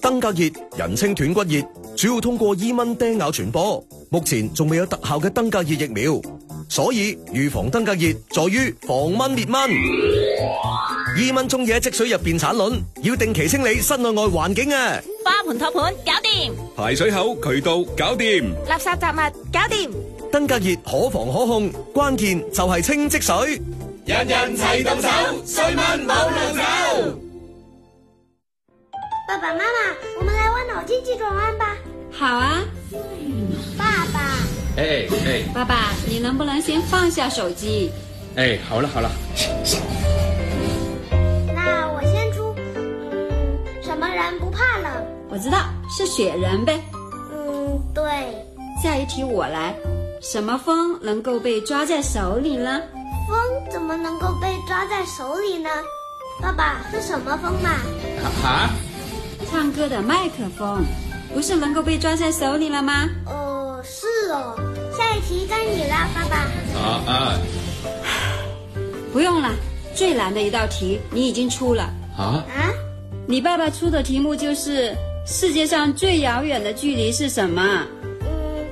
登革熱人稱斷骨熱，主要通過伊蚊叮咬傳播。目前仲未有特效嘅登革熱疫苗，所以預防登革熱在於防蚊滅蚊。伊蚊中意喺積水入邊產卵，要定期清理室內外環境啊！ 花盆托盤搞掂， 排水口渠道搞掂， 垃圾雜物搞掂。 登革熱可防可控，關鍵就係清積水。 人人齊動手，衰蚊冇路走。 爸爸媽媽，我們來玩腦筋急轉彎吧。 好啊。 爸爸。 爸爸，你能不能先放下手機？ 好了。 那我先出，什麼人不怕冷？ 我知道，是雪人唄。 對。 下一題我來，什麼風能夠被抓在手裏呢？ 風怎麼能夠被抓在手裏呢？爸爸，是什麼風嘛？ 唱歌的麥克風，不是能夠被抓在手裏了嗎？ 是哦。下一題該你了，爸爸。 不用了，最難的一道題你已經出了。你爸爸出的題目就是世界上最遙遠的距離是什麼？